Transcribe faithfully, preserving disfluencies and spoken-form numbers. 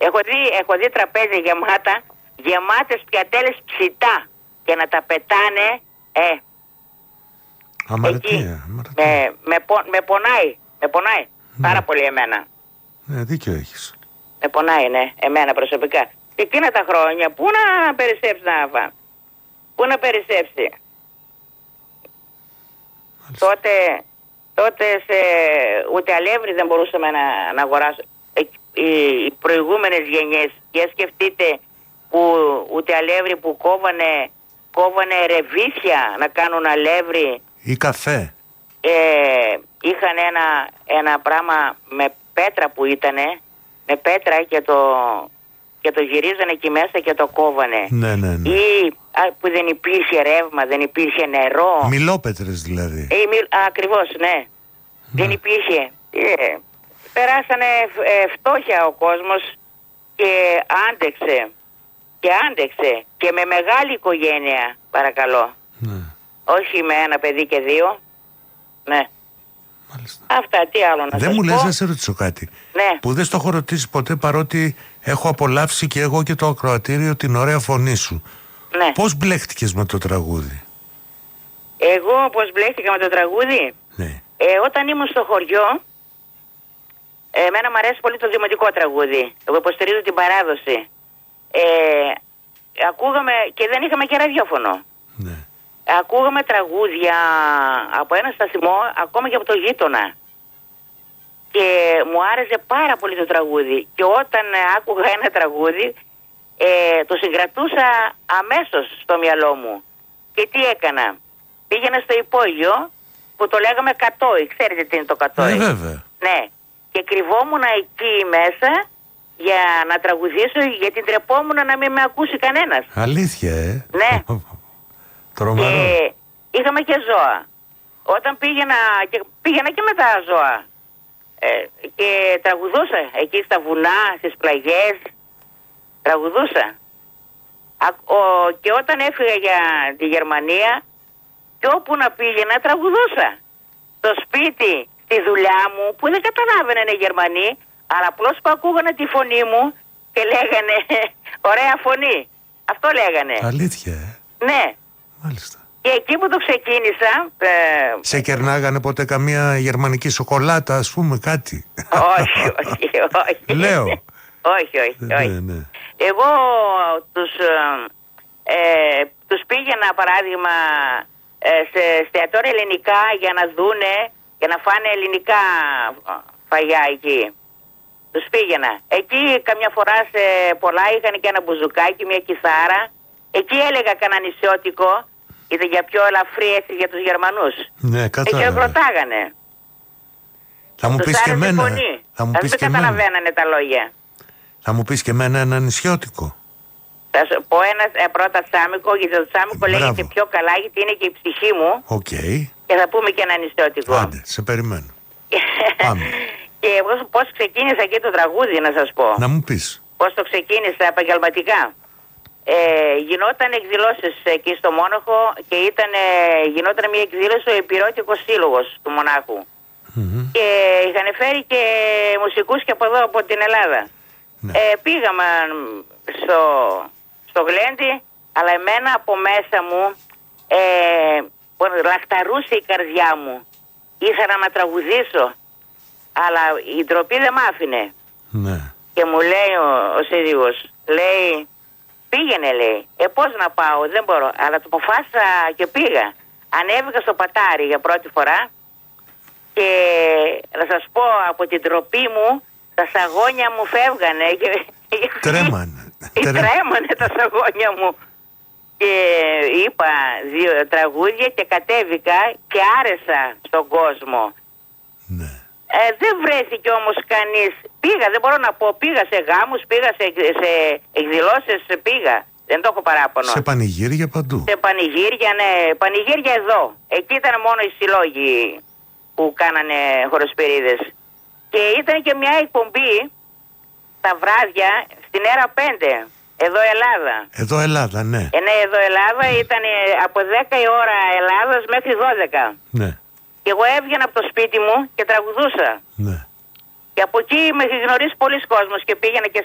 Έχω δει, έχω δει τραπέζια γεμάτα, γεμάτες πιατέλες ψητά και να τα πετάνε, ε, αμαρτία, εκεί, αμαρτία. με, με, πο, με πονάει, με πονάει ναι. πάρα πολύ εμένα. Ναι, δίκιο έχεις. Με πονάει, ναι, εμένα προσωπικά. Και εκείνα τα χρόνια, πού να περισσέψει να φά, πού να περισσέψει. Μάλιστα. Τότε, τότε σε, ούτε αλεύρι δεν μπορούσαμε να, να αγοράσουμε. Οι, οι προηγούμενες γενιές, και σκεφτείτε που ούτε αλεύρι που κόβανε, κόβανε ρεβίσια να κάνουν αλεύρι. Ή καφέ. Ε, είχαν ένα, ένα πράγμα με πέτρα που ήτανε, με πέτρα και το, και το γυρίζανε εκεί μέσα και το κόβανε. Ναι, ναι, ναι. Ή α, που δεν υπήρχε ρεύμα, δεν υπήρχε νερό. Μιλόπετρες δηλαδή. Ε, μι, α, ακριβώς, ναι. ναι. Δεν υπήρχε. Ε, περάσανε ε, φτώχεια ο κόσμος και άντεξε. Και άντεξε. Και με μεγάλη οικογένεια, παρακαλώ. Ναι. Όχι με ένα παιδί και δύο. Ναι. Μάλιστα. Αυτά, τι άλλο να Δεν σας μου πω. λες, να σε ρωτήσω κάτι. Ναι. Που δεν στο έχω ρωτήσει ποτέ, παρότι έχω απολαύσει και εγώ και το ακροατήριο την ωραία φωνή σου. Ναι. Πώς μπλέχτηκες με το τραγούδι? Εγώ πώς μπλέχτηκα με το τραγούδι? Ναι. Ε, όταν ήμουν στο χωριό, ε, εμένα μου αρέσει πολύ το δημοτικό τραγούδι. Εγώ υποστηρίζω την παράδοση. Ε, ακούγαμε και δεν είχαμε και ραδιόφωνο. Ναι. Ακούγαμε τραγούδια από ένα σταθμό, ακόμα και από το γείτονα. Και μου άρεσε πάρα πολύ το τραγούδι. Και όταν άκουγα ένα τραγούδι, ε, το συγκρατούσα αμέσως στο μυαλό μου. Και τι έκανα? Πήγαινα στο υπόγειο που το λέγαμε κατόι. Ξέρετε τι είναι το κατόι? Ε, βέβαια. Ναι. Και κρυβόμουν εκεί μέσα για να τραγουδήσω, γιατί τρεπόμουν να μην με ακούσει κανένας. Αλήθεια, ε. Ναι. Τρομερό. Και είχαμε και ζώα. Όταν πήγαινα και, πήγαινα και με τα ζώα ε, και τραγουδούσα εκεί στα βουνά, στις πλαγιές, τραγουδούσα. Α, ο, και όταν έφυγα για τη Γερμανία, και όπου να πήγαινα τραγουδούσα. Στο σπίτι, στη δουλειά μου, που δεν καταλάβαιναν οι Γερμανοί, αλλά απλώς που ακούγανε τη φωνή μου και λέγανε ωραία φωνή. Αυτό λέγανε. Αλήθεια, ε. Ναι. Μάλιστα. Και εκεί που το ξεκίνησα... Ε, σε κερνάγανε ποτέ καμία γερμανική σοκολάτα, ας πούμε, κάτι? όχι, όχι, όχι. Λέω. όχι, όχι, ναι, όχι. Ναι. Εγώ τους, ε, τους πήγαινα, παράδειγμα, ε, σε εστιατόρια ελληνικά για να δούνε και να φάνε ελληνικά φαγιά εκεί. Τους πήγαινα. Εκεί καμιά φορά σε πολλά είχαν και ένα μπουζουκάκι, μια κιθάρα. Εκεί έλεγα κανένα νησιώτικο, ήταν για πιο ελαφρύ, έτσι, για τους Γερμανούς. Ναι, κατάλαβα. Εκεί ρωτάγανε. Θα μου πεις και εμένα. Θα μου πεις δεν και εμένα. καταλαβαίνανε τα λόγια. Θα μου πεις και εμένα ένα νησιώτικο. Θα σου πω ένα ε, πρώτα τσάμικο, γιατί το τσάμικο λέγεται πιο καλά, γιατί είναι και η ψυχή μου. Οκ. Okay. Και θα πούμε και ένα νησιώτικο. Άντε, σε περιμένω. Πάμε. Και εγώ πώς ξεκίνησα και το τραγούδι, να σας πω. Να μου πεις. Πώς το ξεκίνησα επαγγελματικά. Ε, γινόταν εκδηλώσεις εκεί στο Μόναχο και ήταν, ε, γινόταν μια εκδήλωση ο Επιρώτικος Σύλλογος του Μονάχου. Mm-hmm. Και είχαν φέρει και μουσικούς και από εδώ, από την Ελλάδα. Ναι. Ε, πήγαμε στο, στο Γλέντι, αλλά εμένα από μέσα μου ε, λαχταρούσε η καρδιά μου. Ήθελα να τραγουδήσω, αλλά η ντροπή δεν μ' άφηνε. Ναι. Και μου λέει ο, ο σύζυγος, λέει, πήγαινε, λέει. Ε, πώς να πάω, δεν μπορώ. Αλλά το αποφάσισα και πήγα. Ανέβηκα στο πατάρι για πρώτη φορά και να σας πω, από την ντροπή μου τα σαγόνια μου φεύγανε. Τρέμανε. Τρέμανε τα σαγόνια μου. Και είπα δύο τραγούδια και κατέβηκα και άρεσα στον κόσμο. Ναι. Ε, δεν βρέθηκε όμως κανείς. Πήγα, δεν μπορώ να πω, πήγα σε γάμους, πήγα σε, σε εκδηλώσεις, πήγα. Δεν το έχω παράπονο. Σε πανηγύρια παντού. Σε πανηγύρια, ναι. Πανηγύρια εδώ. Εκεί ήταν μόνο οι συλλόγοι που κάνανε χοροσπυρίδες. Και ήταν και μια εκπομπή τα βράδια στην Έρα πέντε. Εδώ Ελλάδα. Εδώ Ελλάδα, ναι. Ε, ναι, εδώ Ελλάδα ήταν από δέκα η ώρα Ελλάδας μέχρι δώδεκα. Ναι. Και εγώ έβγαινα από το σπίτι μου και τραγουδούσα. Ναι. Και από εκεί με έχει γνωρίσει πολλοί κόσμος και πήγαινα και